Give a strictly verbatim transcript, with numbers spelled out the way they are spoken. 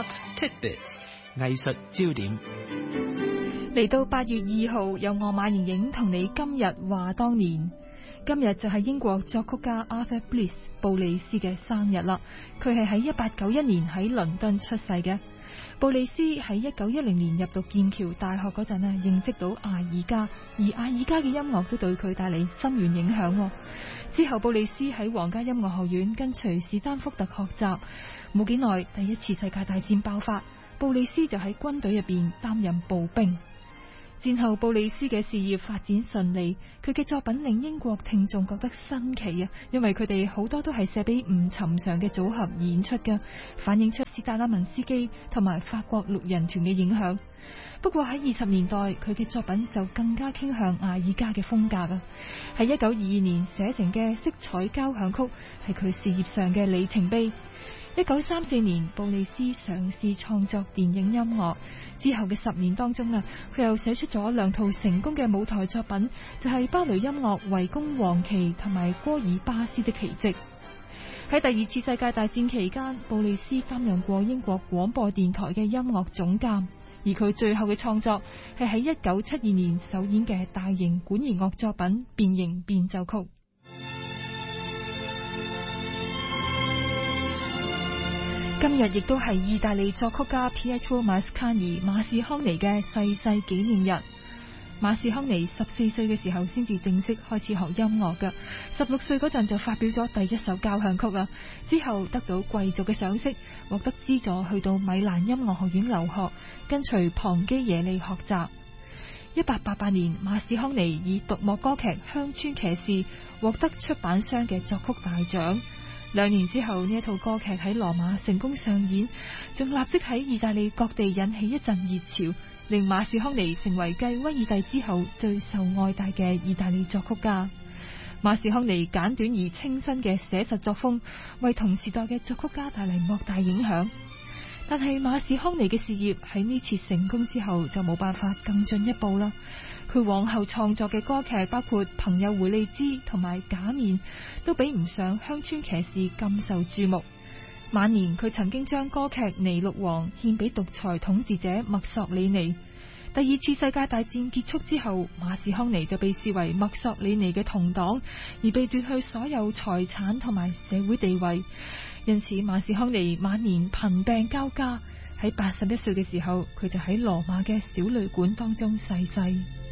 Art Tidbits 藝術焦點。 嚟到八月二號，有我馬盈盈同你今日話當年。今日就係英國作曲家 Arthur Bliss 布利斯嘅生日啦。佢係喺一八九一年喺倫敦出世嘅。布利斯喺一九一零年入讀劍橋大學嗰陣啊，認識到艾爾加，而艾爾加嘅音樂都對佢帶嚟深遠影響。之後布利斯喺皇家音樂學院跟隨史丹福特學習，冇幾耐第一次世界大戰爆發，布利斯就喺軍隊入邊擔任步兵。戰後布利斯嘅事業發展順利，佢嘅作品令英國聽眾覺得新奇啊，因為佢哋好多都係寫俾唔尋常嘅組合演出嘅，反映出史達拉文斯基同埋法國六人團嘅影響。不過喺二十年代，佢嘅作品就更加傾向艾爾加嘅風格啊。喺一九二二年寫成嘅色彩交響曲係佢事業上嘅里程碑。一九三四年，布利斯嘗試創作電影音樂，之後嘅十年當中啊，佢又寫出咗兩套成功嘅舞台作品，就係芭蕾音樂《圍攻黃旗》同埋《戈爾巴斯的奇蹟》。喺第二次世界大戰期間，布利斯擔任過英國廣播電台嘅音樂總監，而佢最後嘅創作係喺一九七二年首演嘅大型管弦樂作品《變形變奏曲》。今日亦都係意大利作曲家 Pietro Mascagni 馬士康尼嘅逝世紀念日。馬士康尼十四歲嘅時候先至正式開始學音樂㗎，十六歲嗰陣就發表咗第一首交響曲啊，之後得到貴族嘅賞識，獲得資助去到米蘭音樂學院留學，跟隨龐基耶利學習。一八八八年，馬士康尼以獨幕歌劇《鄉村騎士》獲得出版商嘅作曲大獎。兩年之後，呢一套歌劇喺羅馬成功上演，仲立即喺意大利各地引起一陣熱潮，令馬士康尼成為繼威爾第之後最受愛戴嘅意大利作曲家。馬士康尼簡短而清新嘅寫實作風，為同時代嘅作曲家帶嚟莫大影響。但係馬士康尼嘅事業喺呢次成功之後就冇辦法更進一步啦。佢往後創作嘅歌劇包括《朋友回利茲》同埋《假面》，都比唔上《鄉村騎士》咁受注目。晚年佢曾經將歌劇《尼祿王》獻俾獨裁統治者墨索里尼。第二次世界大戰結束之後，馬士康尼就被視為墨索里尼嘅同黨，而被奪去所有財產同埋社會地位。因此馬士康尼晚年貧病交加，喺八十一歲嘅時候，佢就喺羅馬嘅小旅館當中逝世。